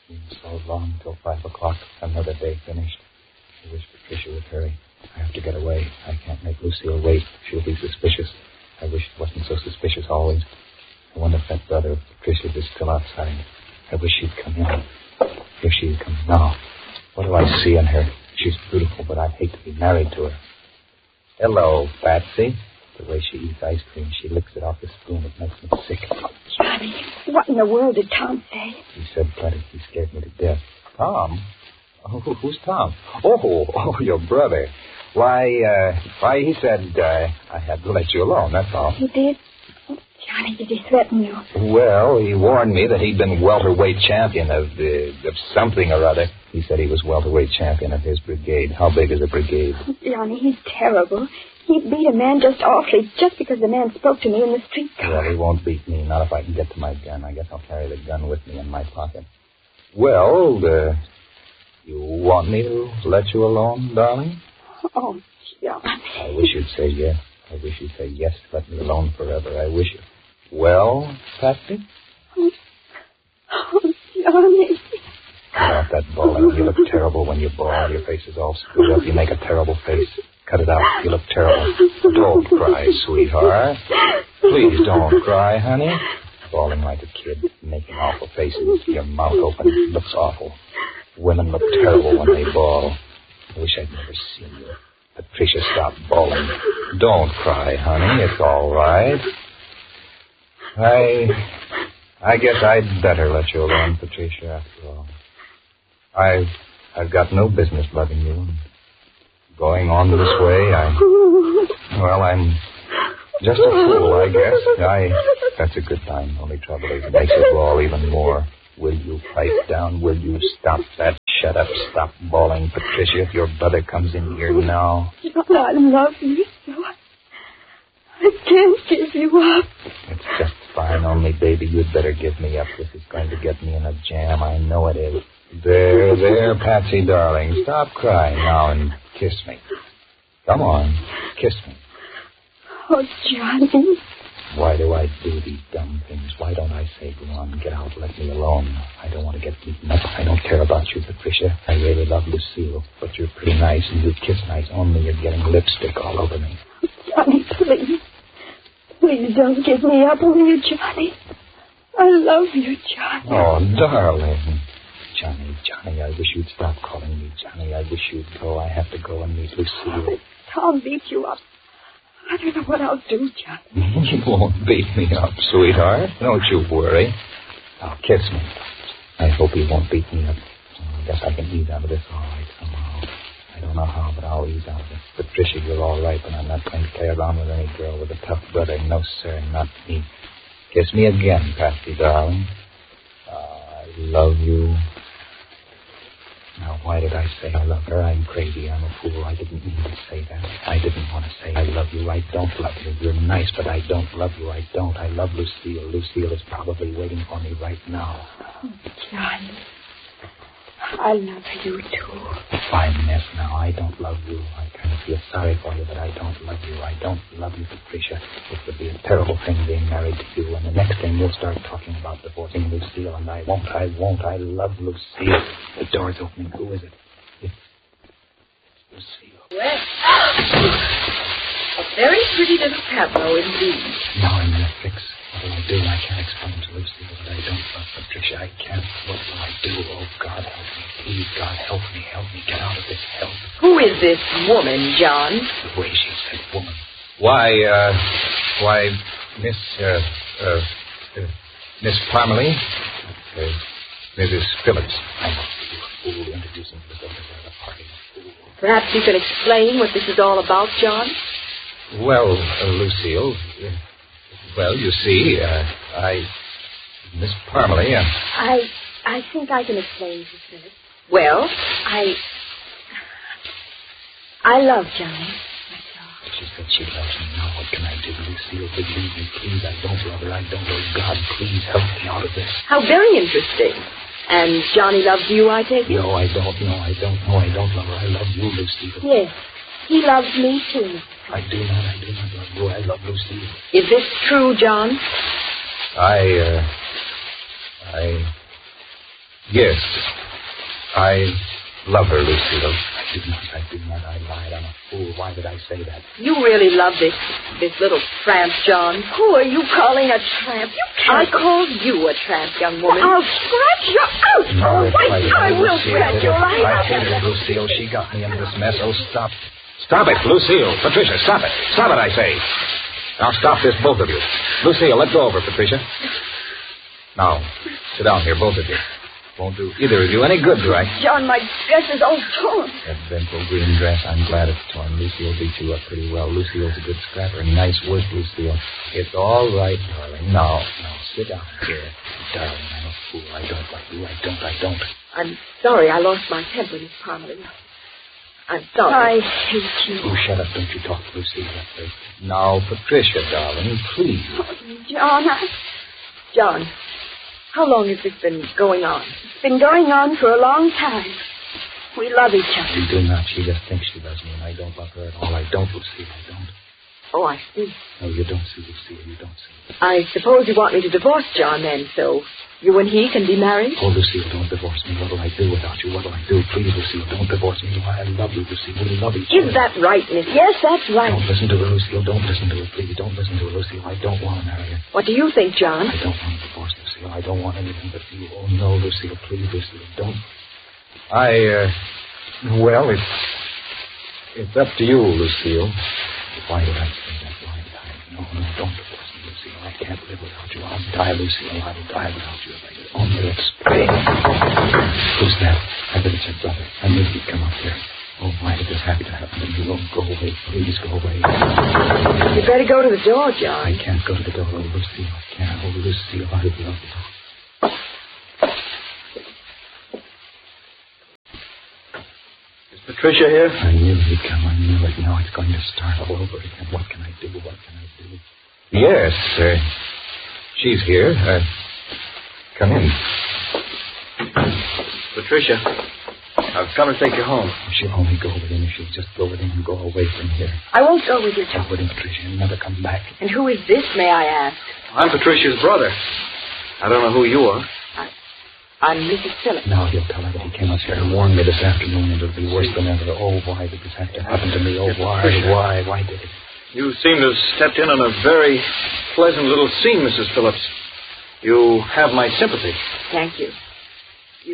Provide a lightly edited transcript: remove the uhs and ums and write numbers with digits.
So long till 5 o'clock. Another day finished. I wish Patricia would hurry. I have to get away. I can't make Lucille wait. She'll be suspicious. I wish it wasn't so suspicious always. I wonder if that brother of Patricia's is still outside. I wish she'd come in. Here she is coming now. What do I see in her? She's beautiful, but I'd hate to be married to her. Hello, Patsy. The way she eats ice cream, she licks it off the spoon. It makes me sick. Johnny, what in the world did Tom say? He said plenty. He scared me to death. Tom? Oh, who's Tom? Oh, your brother. Why, he said I had to let you alone, that's all. He did? Oh, Johnny, did he threaten you? Well, he warned me that he'd been welterweight champion of something or other. He said he was welterweight champion of his brigade. How big is a brigade? Oh, Johnny, he's terrible. He beat a man just awfully, just because the man spoke to me in the streetcar. Well, he won't beat me, not if I can get to my gun. I guess I'll carry the gun with me in my pocket. Well, you want me to let you alone, darling? Oh, Johnny. I wish you'd say yes. I wish you'd say yes, let me alone forever. I wish you. Well, Patsy? Oh, Johnny. Cut out that bawling. You look terrible when you bawl. Your face is all screwed up. You make a terrible face. Cut it out. You look terrible. Don't cry, sweetheart. Please don't cry, honey. Bawling like a kid, making awful faces, your mouth open. It looks awful. Women look terrible when they bawl. I wish I'd never seen you. Patricia, stop bawling. Don't cry, honey. It's all right. I guess I'd better let you alone, Patricia, after all. I've got no business loving you. Going on this way, I'm just a fool, I guess. That's a good time. Only trouble is it makes it bawl even more. Will you pipe down? Will you stop that? Shut up. Stop bawling, Patricia. If your brother comes in here now. John, I love you so. I can't give you up. It's just fine. Only, baby, you'd better give me up. This is going to get me in a jam. I know it is. There, Patsy, darling. Stop crying now and kiss me. Come on. Kiss me. Oh, Johnny. Why do I do these dumb things? Why don't I say, go on, get out, let me alone? I don't want to get beaten up. I don't care about you, Patricia. I really love Lucille, but you're pretty nice and you kiss nice, only you're getting lipstick all over me. Johnny, please. Please don't give me up, will you, Johnny? I love you, Johnny. Oh, darling. Johnny, I wish you'd stop calling me Johnny. I wish you'd go. I have to go and meet Lucille. But Tom beat you up. I don't know what I'll do, Johnny. You won't beat me up, sweetheart. Don't you worry. Now, kiss me. I hope he won't beat me up. I guess I can ease out of this all right somehow. I don't know how, but I'll ease out of it. Patricia, you're all right, but I'm not going to play around with any girl with a tough brother. No, sir, not me. Kiss me again, Patsy, darling. I love you. Now, why did I say I love her? I'm crazy. I'm a fool. I didn't mean to say that. I didn't want to say I love you. I don't love you. You're nice, but I don't love you. I don't. I love Lucille. Lucille is probably waiting for me right now. Oh, Johnny. I love you, too. Fine mess now. I don't love you. I kind of feel sorry for you, but I don't love you. I don't love you, Patricia. It would be a terrible thing being married to you, and the next thing you'll start talking about divorcing Lucille, and I won't. I love Lucille. The door's opening. Who is it? It's Lucille. Well, a very pretty little tableau indeed. Now I'm in a fix. What do I do? I can't explain to Lucille that I don't love Patricia. I can't. What will I do? Oh, God, help me. Please, God, help me. Help me get out of this. Help. Who is this woman, John? The way she said woman. Why, Miss Parmalee, Mrs. Phillips. I must be a fool introducing myself at the party. Perhaps you can explain what this is all about, John? Well, Lucille, you see, Miss Parmalee, I think I can explain, Mrs. Phillips. Well? I love Johnny. That's all. She said she loves me. Now what can I do, Lucille? Believe me, please. I don't love her. I don't. Oh, God, please help me out of this. How very interesting. And Johnny loves you, I take it? No, I don't. No, I don't. No, I don't love her. I love you, Lucille. Yes, he loves me, too. I do not love you. I love Lucille. Is this true, John? Yes. I love her, Lucille. I do not. I lied. I'm a fool. Why did I say that? You really love this little tramp, John. Who are you calling a tramp? You I can't. called you a tramp, young woman. I'll scratch you out. No, I will scratch your I life. hated it, Lucille. She got me into this mess. Oh, stop. Stop it, Lucille. Patricia, stop it. Stop it, I say. Now stop this, both of you. Lucille, let go of her, Patricia. Now, sit down here, both of you. Won't do either of you any good, right? John, my dress is all torn. That Benko green dress, I'm glad it's torn. Lucille beat you up pretty well. Lucille's a good scrapper. Nice work, Lucille. It's all right, darling. Now, sit down here. Darling, I'm a fool. I don't like you. I don't. I'm sorry I lost my temper, Miss Parmalee. I'm sorry. I hate you. Oh, shut up. Don't you talk, Lucille. Now, Patricia, darling, please. John, John, how long has this been going on? it's been going on for a long time. We love each other. You do not. She just thinks she loves me, and I don't love her at all. I don't, Lucille. I don't. Oh, I see. No, you don't see, Lucille. You don't see. I suppose you want me to divorce John then, so you and he can be married? Oh, Lucille, don't divorce me. What'll I do without you? What'll I do? Please, Lucille, don't divorce me. I love you, Lucille. We love each other. Is that right, Miss? Yes, that's right. Don't listen to her, Lucille. Don't listen to her, please. Don't listen to her, Lucille. I don't want to marry her. What do you think, John? I don't want a divorce, Lucille. I don't want anything but you. Oh, no, Lucille. Please, Lucille, don't. Well, it's up to you, Lucille. Why did I say that? Why did I? No, don't divorce me, Lucille. I can't live without you. I'll die, Lucille. I'll die without you if I could only explain. Who's that? I bet it's your brother. I knew he'd come up here. Oh, why did this have to happen to you? Oh, go away. Please go away. You better go to the door, John. I can't go to the door. Oh, Lucille, I can't. Oh, Lucille, I love you. Is Patricia here? I knew he'd come. I knew it. Now it's going to start all over again. What can I do? Yes, she's here. Come in. Patricia, I've come to take you home. She'll only go within. If she'll just go within and go away from here. I won't go with you, Go John. within, Patricia, and never come back. And who is this, may I ask? I'm Patricia's brother. I don't know who you are. I'm Mrs. Phillips. Now he'll tell her that he came up here and warned me this afternoon, and it'll be worse than ever. Oh, why did this have to happen to me? Oh, why? Why did it? You seem to have stepped in on a very pleasant little scene, Mrs. Phillips. You have my sympathy. Thank you.